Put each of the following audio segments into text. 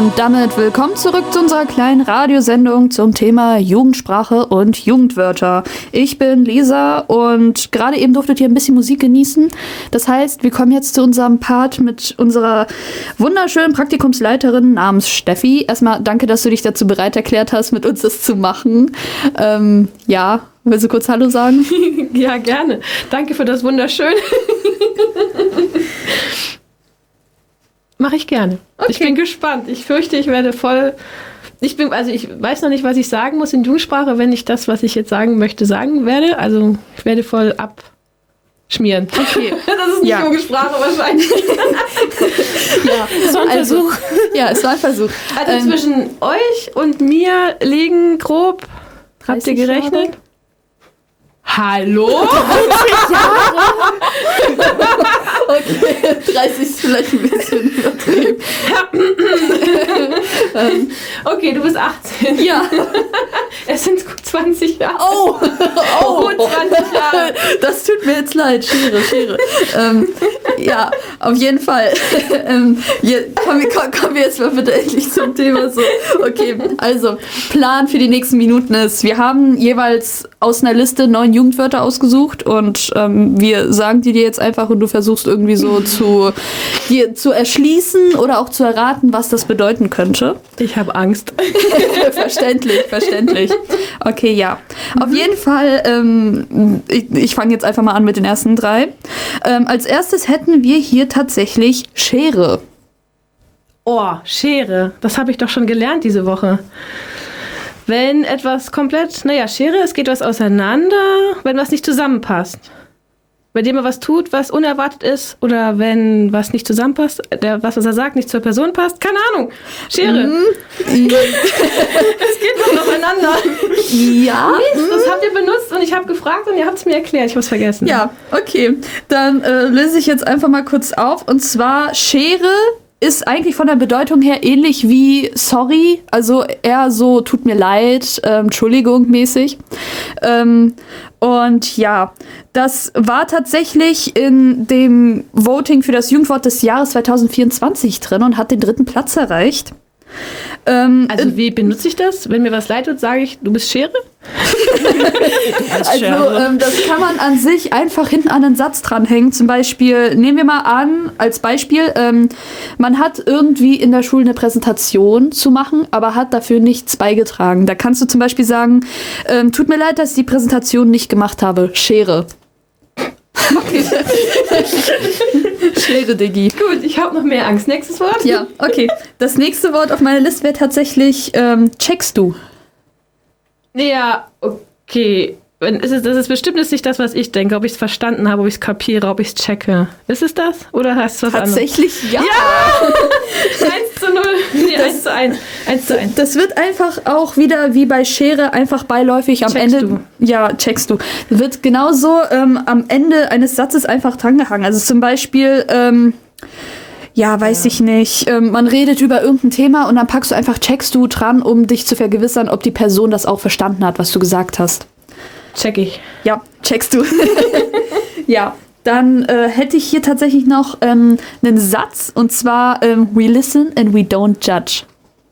Und damit willkommen zurück zu unserer kleinen Radiosendung zum Thema Jugendsprache und Jugendwörter. Ich bin Lisa und gerade eben durftet ihr ein bisschen Musik genießen. Das heißt, wir kommen jetzt zu unserem Part mit unserer wunderschönen Praktikumsleiterin namens Steffi. Erstmal danke, dass du dich dazu bereit erklärt hast, mit uns das zu machen. Ja, willst du kurz Hallo sagen? Ja, gerne. Danke für das Wunderschön. Mache ich gerne. Okay. Ich bin gespannt. Ich fürchte, ich werde voll... Ich weiß noch nicht, was ich sagen muss in Jugendsprache, wenn ich das, was ich jetzt sagen möchte, sagen werde. Also ich werde voll abschmieren. Okay. Das ist nicht Jugendsprache wahrscheinlich. Ja, es war ein Versuch. Ja, es war ein Versuch. Also zwischen euch und mir liegen grob... Habt ihr gerechnet? Jahre? Hallo? 30 Jahre? Okay, 30 ist vielleicht ein bisschen übertrieben. Okay, du bist 18. Ja. Es sind gut 20 Jahre. Oh, gut 20 Jahre. Das tut mir jetzt leid. Schere. Ja, auf jeden Fall. Kommen wir jetzt mal bitte endlich zum Thema. So, okay, also Plan für die nächsten Minuten ist, wir haben jeweils aus einer Liste 9 Jugendwörter ausgesucht und wir sagen die dir jetzt einfach und du versuchst irgendwie so dir zu erschließen oder auch zu erraten, was das bedeuten könnte. Ich habe Angst. Verständlich. Okay, ja. Auf jeden Fall, ich fange jetzt einfach mal an mit den ersten 3. Als erstes hätten wir hier tatsächlich Schere. Oh, Schere. Das habe ich doch schon gelernt diese Woche. Wenn etwas komplett, Schere, es geht was auseinander, wenn was nicht zusammenpasst. Bei dem er was tut, was unerwartet ist, oder wenn was nicht zusammenpasst, was er sagt, nicht zur Person passt, keine Ahnung. Schere. Es geht was aufeinander. Ja. Das habt ihr benutzt und ich habe gefragt und ihr habt es mir erklärt. Ich habe es vergessen. Ja, okay. Dann löse ich jetzt einfach mal kurz auf. Und zwar Schere ist eigentlich von der Bedeutung her ähnlich wie sorry, also eher so tut mir leid, Entschuldigung mäßig. Und ja, das war tatsächlich in dem Voting für das Jugendwort des Jahres 2024 drin und hat den 3. Platz erreicht. Also wie benutze ich das? Wenn mir was leid tut, sage ich, du bist Schere? Also das kann man an sich einfach hinten an einen Satz dranhängen. Zum Beispiel, nehmen wir mal an, als Beispiel, man hat irgendwie in der Schule eine Präsentation zu machen, aber hat dafür nichts beigetragen. Da kannst du zum Beispiel sagen, tut mir leid, dass ich die Präsentation nicht gemacht habe. Schere. Okay. Schere, Diggi. Gut, ich habe noch mehr Angst. Nächstes Wort? Ja, okay. Das nächste Wort auf meiner Liste wäre tatsächlich checkst du. Ja, okay. Das ist bestimmt nicht das, was ich denke. Ob ich es verstanden habe, ob ich es kapiere, ob ich es checke. Ist es das? Oder hast du was anderes? Tatsächlich ja. Ja! 1:0. Nee, 1:1. 1:1. Das wird einfach auch wieder wie bei Schere einfach beiläufig am Checkst Ende. Du. Ja, checkst du. Wird genauso am Ende eines Satzes einfach drangehangen. Also zum Beispiel, weiß ich nicht. Man redet über irgendein Thema und dann packst du einfach checkst du dran, um dich zu vergewissern, ob die Person das auch verstanden hat, was du gesagt hast. Check ich. Ja, checkst du. Ja, dann hätte ich hier tatsächlich noch einen Satz und zwar we listen and we don't judge.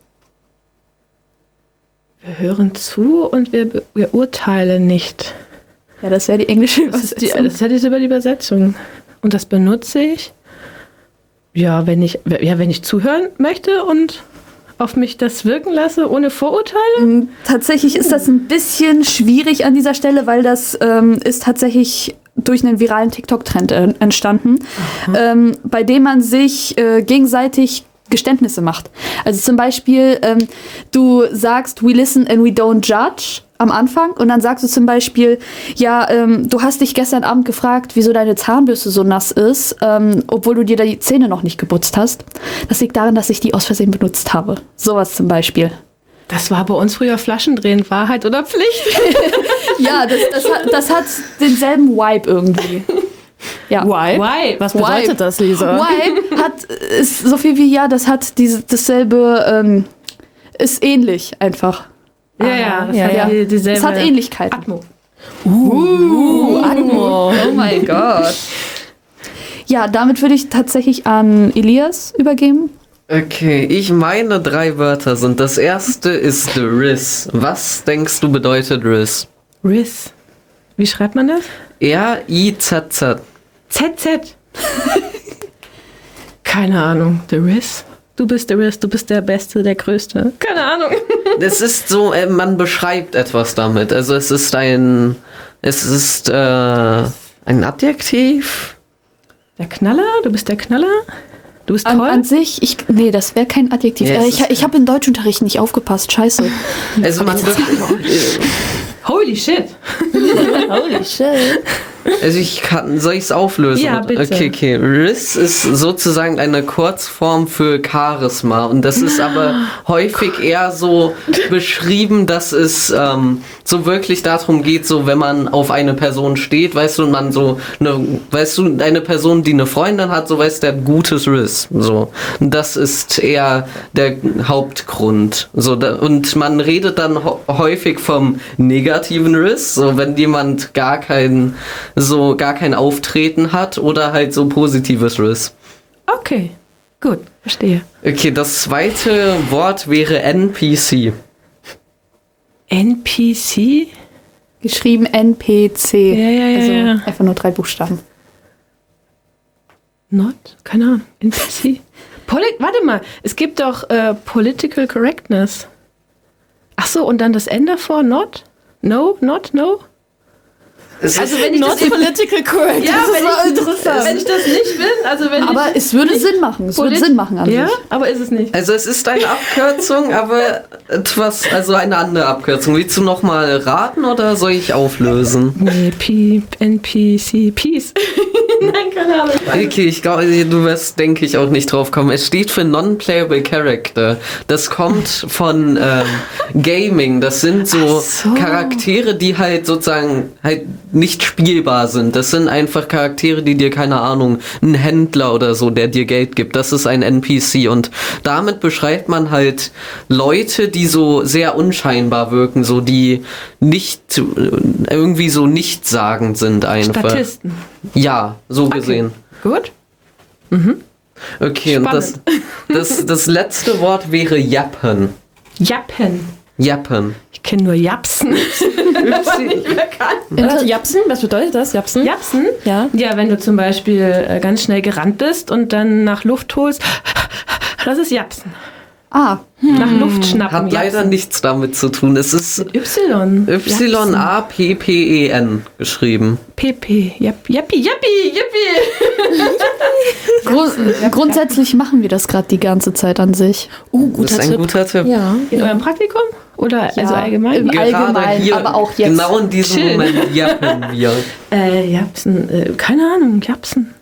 Wir hören zu und wir urteilen nicht. Ja, das wäre die englische Übersetzung. Das ist ja diese Übersetzung. Und das benutze ich, wenn ich zuhören möchte und auf mich das wirken lasse, ohne Vorurteile? Tatsächlich ist das ein bisschen schwierig an dieser Stelle, weil das ist tatsächlich durch einen viralen TikTok-Trend entstanden, bei dem man sich gegenseitig Geständnisse macht. Also zum Beispiel, du sagst, we listen and we don't judge am Anfang und dann sagst du zum Beispiel, du hast dich gestern Abend gefragt, wieso deine Zahnbürste so nass ist, obwohl du dir da die Zähne noch nicht geputzt hast. Das liegt daran, dass ich die aus Versehen benutzt habe. Sowas zum Beispiel. Das war bei uns früher Flaschendrehen, Wahrheit oder Pflicht? Ja, das hat denselben Vibe irgendwie. Ja. Vibe? Was bedeutet das, Lisa? Vibe ist so viel wie das hat dasselbe, ist ähnlich einfach. Ja, dieselbe. Es hat Ähnlichkeiten. Atmo. Atmo. Oh mein Gott. Ja, damit würde ich tatsächlich an Elias übergeben. Okay, ich meine 3 Wörter sind. Das erste ist the Riz. Was denkst du bedeutet Riz? Riz. Wie schreibt man das? R-I-Z-Z. ZZ. Keine Ahnung. The Riz. Du bist der Riz, du bist der Beste, der Größte. Keine Ahnung. Es ist so, man beschreibt etwas damit. Also es ist ein Adjektiv. Der Knaller? Du bist der Knaller? Du bist toll? An sich, nee, das wäre kein Adjektiv. Ja, Ich habe im Deutschunterricht nicht aufgepasst, scheiße. Also Holy shit. Holy shit. Also soll ich es auflösen? Ja, bitte. Okay. Riz ist sozusagen eine Kurzform für Charisma und das ist aber häufig eher so beschrieben, dass es so wirklich darum geht, so wenn man auf eine Person steht, weißt du, und man so eine Person, die eine Freundin hat, so weißt der gutes Riz, so. Und das ist eher der Hauptgrund, so und man redet dann häufig vom negativen Riz, so wenn jemand gar kein Auftreten hat oder halt so positives Riz. Okay, gut, verstehe. Okay, das zweite Wort wäre NPC. NPC? Geschrieben NPC. Ja. Also einfach nur 3 Buchstaben. Not? Keine Ahnung. NPC? Warte mal, es gibt doch Political Correctness. Ach so, und dann das N davor? Not? No? Not? No? Also wenn ich Not political correct. Ja, wenn ich das nicht bin, aber es würde Sinn machen. Es würde Sinn machen an ja, sich. aber ist es nicht. Also es ist eine Abkürzung, aber eine andere Abkürzung. Willst du nochmal raten oder soll ich auflösen? Nee, NPC, Peace. Nein, keine Ahnung. Okay, ich glaube, du wirst, denke ich, auch nicht drauf kommen. Es steht für Non-Playable Character. Das kommt von Gaming. Das sind so Charaktere, die halt sozusagen halt nicht spielbar sind. Das sind einfach Charaktere, die dir, keine Ahnung, ein Händler oder so, der dir Geld gibt. Das ist ein NPC und damit beschreibt man halt Leute, die so sehr unscheinbar wirken, so die nicht irgendwie so nichtssagend sind einfach. Statisten. Ja, so gesehen. Gut. Okay, und das letzte Wort wäre Jappen. Jappen. Ich kenne nur Japsen. Japsen? Was bedeutet das? Japsen? Japsen? Ja. Ja, wenn du zum Beispiel ganz schnell gerannt bist und dann nach Luft holst, das ist Japsen. Nach Luft schnappen. Hat leider nichts damit zu tun. Es ist Y. Y-A-P-P-E-N geschrieben. PP. Yappi. Grundsätzlich machen wir das gerade die ganze Zeit an sich. Das ist ein guter Tipp. Ja. In eurem Praktikum? Oder also allgemein? Allgemein, hier, aber auch jetzt. Genau in diesem Moment jappen wir. Japsen. Keine Ahnung, Japsen.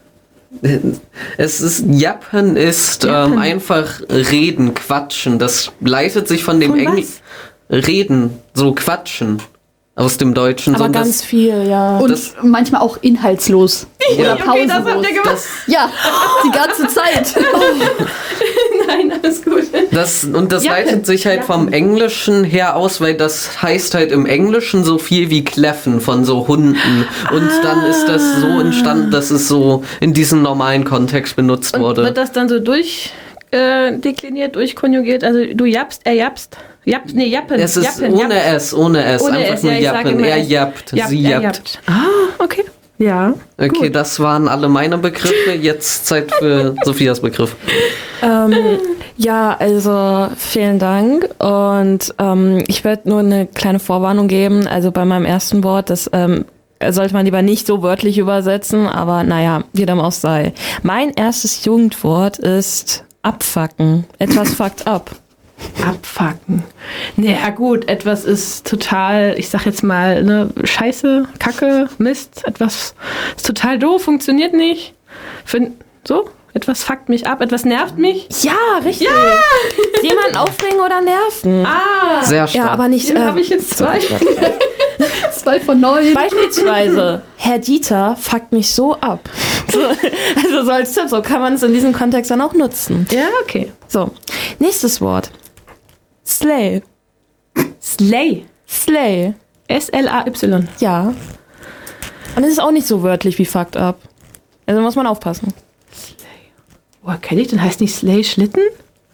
Jappen ist einfach reden, quatschen. Das leitet sich von dem Englischen. Reden, so quatschen. Aus dem Deutschen. Aber so, ganz viel, ja. Und manchmal auch inhaltslos. Oder pausenlos. Das habt ihr gemacht. Ja, die ganze Zeit. Nein, alles gut. Das Jappen. leitet sich halt vom Englischen her aus, weil das heißt halt im Englischen so viel wie kläffen von so Hunden. Und dann ist das so entstanden, dass es so in diesem normalen Kontext benutzt wurde. Wird das dann so durchdekliniert, durchkonjugiert? Also du jappst, er jappst. Jappen. Es ist Jappen, ohne S. Einfach nur jappen. Er jappt, sie jappt. Okay. Ja. Okay, gut. das waren alle meine Begriffe. Jetzt Zeit für Sophias Begriff. Ja, also vielen Dank und ich werde nur eine kleine Vorwarnung geben. Also bei meinem ersten Wort, das sollte man lieber nicht so wörtlich übersetzen, aber naja, jedem auch sei. Mein erstes Jugendwort ist abfucken. Etwas fuckt ab. Abfucken. Naja gut, etwas ist total, ich sag jetzt mal, ne, Scheiße, Kacke, Mist, etwas ist total doof, funktioniert nicht. Etwas fuckt mich ab, etwas nervt mich. Ja, richtig. Ja! Jemanden aufregen oder nerven. Sehr stark. Ja, aber nicht. Habe ich jetzt 2? 2 von 9. Beispielsweise, Herr Dieter fuckt mich so ab. Also so als Tipp, so kann man es in diesem Kontext dann auch nutzen. Ja, okay. So, nächstes Wort. Slay. Slay. Slay. S-L-A-Y. Ja. Und es ist auch nicht so wörtlich wie fucked up. Also muss man aufpassen. Woher kenne ich denn? Heißt nicht Slay Schlitten?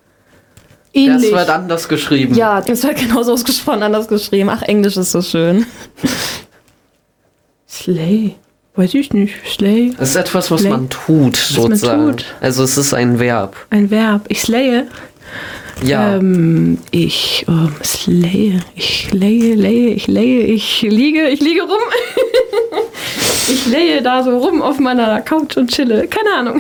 ähnlich. Das wird anders geschrieben. Ja, Es wird genauso ausgesprochen, anders geschrieben. Ach, Englisch ist so schön. Slay. Weiß ich nicht. Slay. Es ist etwas, was Slay. man tut, sozusagen. tut. Also es ist ein Verb. Ein Verb. Ich slaye. Ja. Ich slaye. Ich liege rum. Ich laye da so rum auf meiner Couch und chille. Keine Ahnung.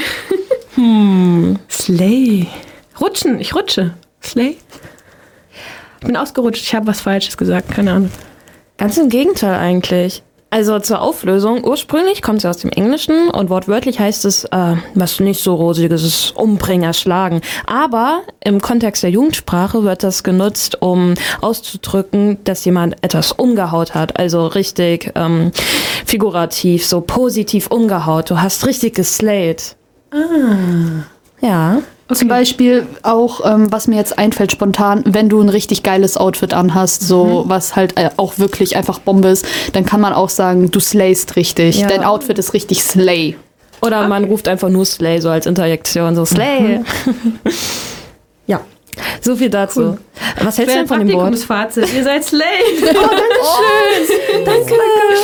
Slay. Rutschen. Ich rutsche. Slay. Ich bin ausgerutscht. Ich habe was Falsches gesagt. Keine Ahnung. Ganz im Gegenteil eigentlich. Also zur Auflösung, ursprünglich kommt sie aus dem Englischen und wortwörtlich heißt es, was nicht so rosiges ist, umbringen, erschlagen. Aber im Kontext der Jugendsprache wird das genutzt, um auszudrücken, dass jemand etwas umgehaut hat. Also richtig figurativ, so positiv umgehaut. Du hast richtig geslayed. Ja. Zum Beispiel auch, was mir jetzt einfällt spontan, wenn du ein richtig geiles Outfit anhast, so was halt auch wirklich einfach Bombe ist, dann kann man auch sagen, du slayst richtig. Ja. Dein Outfit ist richtig slay. Oder man ruft einfach nur Slay so als Interjektion, so Slay. Ja, so viel dazu. Cool. Was hältst du denn von dem Wort? Praktikumsfazit. Ihr seid Slay. Danke.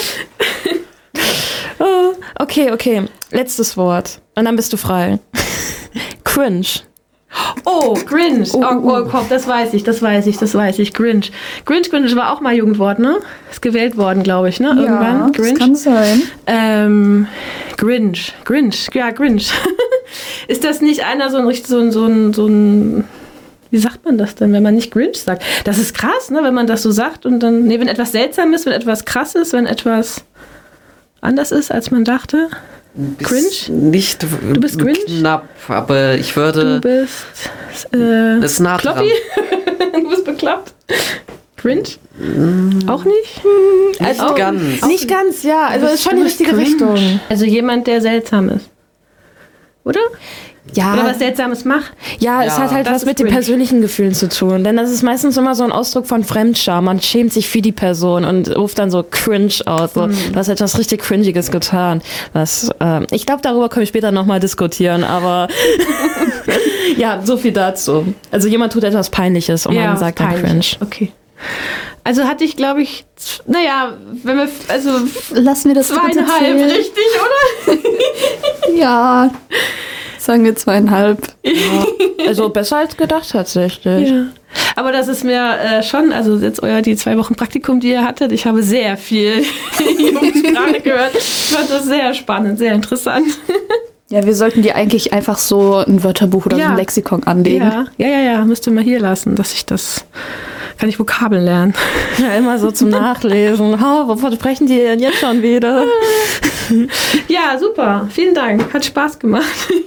Oh, okay. Letztes Wort. Und dann bist du frei. Cringe. Oh, Grinch. Oh, Kopf, das weiß ich. Grinch. Grinch war auch mal Jugendwort, ne? Ist gewählt worden, glaube ich, ne? Irgendwann. das kann sein. Grinch. Ja, Grinch. Ist das nicht einer so ein wie sagt man das denn, wenn man nicht Grinch sagt? Das ist krass, ne? Wenn man das so sagt und dann, wenn etwas seltsam ist, wenn etwas krass ist, wenn etwas anders ist, als man dachte. Cringe? Nicht Du bist cringe? knapp, aber ich würde... Du bist ist nah dran. Kloppi? Du bist bekloppt. Cringe? Auch nicht? Nicht ganz. Nicht ganz, ja. Also ist schon die richtige cringe. Richtung. Also jemand, der seltsam ist. Oder? Ja, Oder was Seltsames macht? ja, es Ja, hat halt das was ist mit den cringe. persönlichen Gefühlen zu tun. Denn das ist meistens immer so ein Ausdruck von Fremdscham. Man schämt sich für die Person und ruft dann so cringe aus. So, du hast etwas richtig Cringiges getan. Ich glaube, darüber können wir später nochmal diskutieren, aber ja, so viel dazu. Also jemand tut etwas Peinliches und man sagt dann cringe. peinlich. Okay. Also hatte ich, glaube ich, wenn wir, Lassen wir das bitte 2,5 zählen. richtig, oder? Ja, sagen wir 2,5. Also besser als gedacht tatsächlich. Ja. Aber das ist mir schon, also jetzt die 2 Wochen Praktikum, die ihr hattet, ich habe sehr viel Jugendsprache gehört. Ich fand das sehr spannend, sehr interessant. Ja, wir sollten dir eigentlich einfach so ein Wörterbuch oder so ein Lexikon anlegen. Ja, müsste mal hier lassen, dass ich das, kann ich Vokabeln lernen. Ja, immer so zum Nachlesen. Wovon sprechen die denn jetzt schon wieder? Ja, super, vielen Dank, hat Spaß gemacht.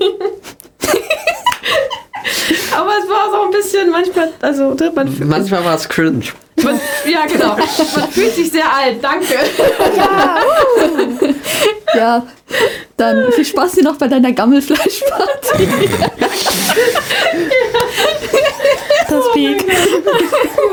Aber es war auch so ein bisschen manchmal, also Manchmal war es cringe. ja genau, man fühlt sich sehr alt, danke. Ja, dann viel Spaß dir noch bei deiner Gammelfleischparty. Das Peak.